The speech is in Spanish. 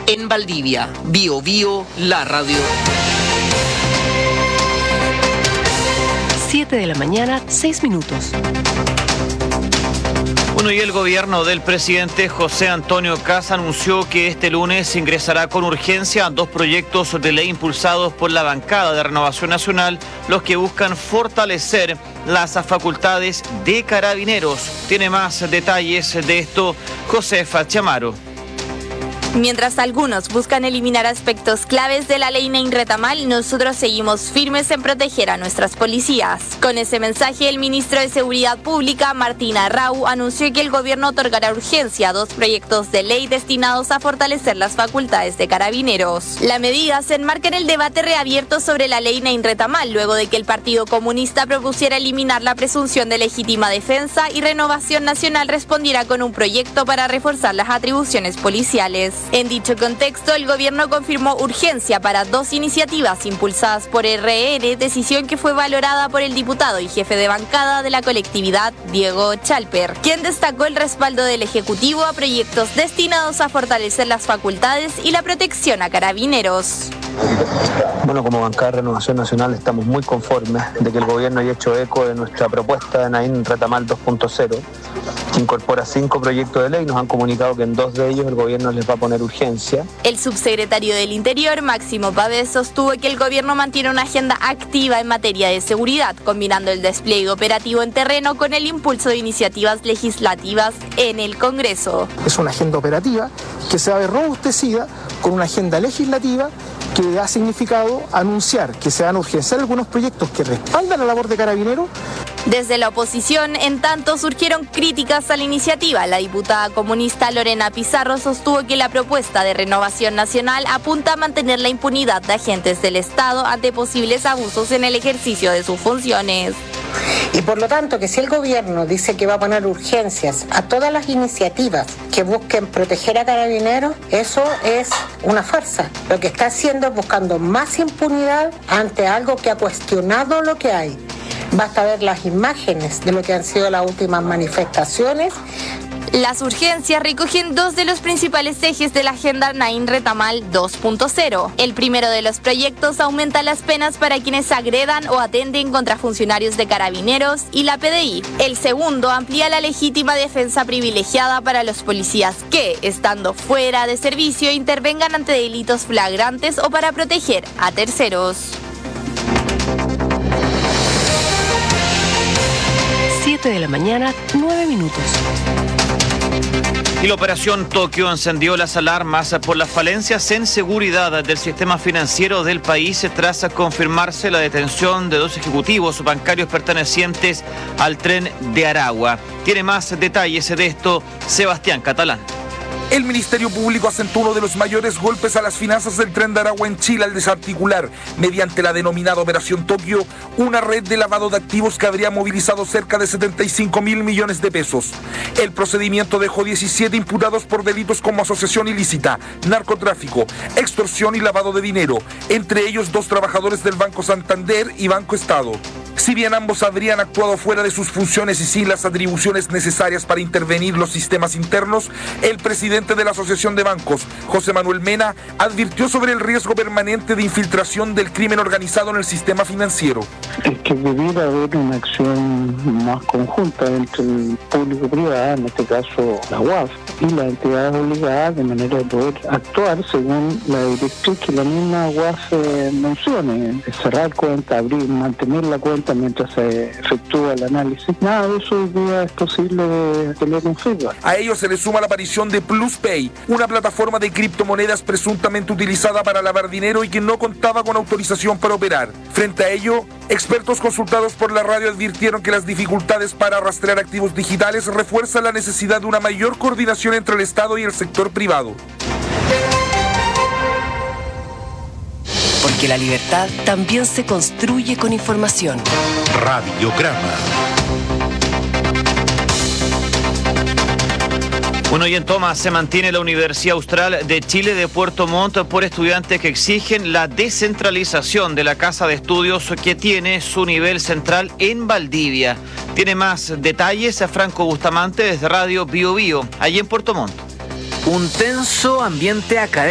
En Valdivia, Bio Bio, la radio. 7 de la mañana, 6 minutos. Bueno, y el gobierno del presidente José Antonio Kast anunció que este lunes ingresará con urgencia 2 proyectos de ley impulsados por la bancada de Renovación Nacional, los que buscan fortalecer las facultades de Carabineros. Tiene más detalles de esto Josefa Chamaro. Mientras algunos buscan eliminar aspectos claves de la ley Nain Retamal, nosotros seguimos firmes en proteger a nuestras policías. Con ese mensaje, el ministro de Seguridad Pública, Martín Arrau, anunció que el gobierno otorgará urgencia a 2 proyectos de ley destinados a fortalecer las facultades de Carabineros. La medida se enmarca en el debate reabierto sobre la ley Nain Retamal, luego de que el Partido Comunista propusiera eliminar la presunción de legítima defensa y Renovación Nacional respondiera con un proyecto para reforzar las atribuciones policiales. En dicho contexto, el gobierno confirmó urgencia para 2 iniciativas impulsadas por RN, decisión que fue valorada por el diputado y jefe de bancada de la colectividad, Diego Chalper, quien destacó el respaldo del Ejecutivo a proyectos destinados a fortalecer las facultades y la protección a Carabineros. Bueno, como bancada de Renovación Nacional estamos muy conformes de que el gobierno haya hecho eco de nuestra propuesta de Nain Retamal 2.0, que incorpora 5 proyectos de ley. Nos han comunicado que en 2 de ellos el gobierno les va a poner urgencia. El subsecretario del Interior, Máximo Pavés, sostuvo que el gobierno mantiene una agenda activa en materia de seguridad, combinando el despliegue operativo en terreno con el impulso de iniciativas legislativas en el Congreso. Es una agenda operativa que se va a ver robustecida con una agenda legislativa que ha significado anunciar que se van a urgenciar algunos proyectos que respaldan la labor de Carabineros. Desde la oposición, en tanto, surgieron críticas a la iniciativa. La diputada comunista Lorena Pizarro sostuvo que la propuesta de Renovación Nacional apunta a mantener la impunidad de agentes del Estado ante posibles abusos en el ejercicio de sus funciones. Y por lo tanto, que si el gobierno dice que va a poner urgencias a todas las iniciativas que busquen proteger a Carabineros, eso es una farsa. Lo que está haciendo es buscando más impunidad ante algo que ha cuestionado lo que hay. Basta ver las imágenes de lo que han sido las últimas manifestaciones. Las urgencias recogen 2 de los principales ejes de la agenda Nain Retamal 2.0. El primero de los proyectos aumenta las penas para quienes agredan o atenten contra funcionarios de Carabineros y la PDI. El segundo amplía la legítima defensa privilegiada para los policías que, estando fuera de servicio, intervengan ante delitos flagrantes o para proteger a terceros. 7 de la mañana, 9 minutos. Y la operación Tokio encendió las alarmas por las falencias en seguridad del sistema financiero del país tras confirmarse la detención de 2 ejecutivos bancarios pertenecientes al tren de Aragua. Tiene más detalles de esto Sebastián Catalán. El Ministerio Público asentó uno de los mayores golpes a las finanzas del Tren de Aragua en Chile al desarticular, mediante la denominada Operación Tokio, una red de lavado de activos que habría movilizado cerca de 75.000 millones de pesos. El procedimiento dejó 17 imputados por delitos como asociación ilícita, narcotráfico, extorsión y lavado de dinero, entre ellos 2 trabajadores del Banco Santander y Banco Estado. Si bien ambos habrían actuado fuera de sus funciones y sin las atribuciones necesarias para intervenir los sistemas internos, el presidente de la Asociación de Bancos, José Manuel Mena, advirtió sobre el riesgo permanente de infiltración del crimen organizado en el sistema financiero. Es que debiera haber una acción más conjunta entre el público y privado, en este caso la UAF, y las entidades obligadas de manera de poder actuar según la directriz que la misma UAF mencione, cerrar cuenta, abrir, mantener la cuenta mientras se efectúa el análisis. Nada de eso hoy día es posible de tener un feedback. A ello se le suma la aparición de PlusPay, una plataforma de criptomonedas presuntamente utilizada para lavar dinero y que no contaba con autorización para operar. Frente a ello, expertos consultados por la radio advirtieron que las dificultades para rastrear activos digitales refuerzan la necesidad de una mayor coordinación entre el Estado y el sector privado. Porque la libertad también se construye con información. Radiograma. Bueno, y en toma se mantiene la Universidad Austral de Chile de Puerto Montt por estudiantes que exigen la descentralización de la casa de estudios que tiene su nivel central en Valdivia. Tiene más detalles a Franco Bustamante desde Radio Bio Bio, allí en Puerto Montt. Un tenso ambiente académico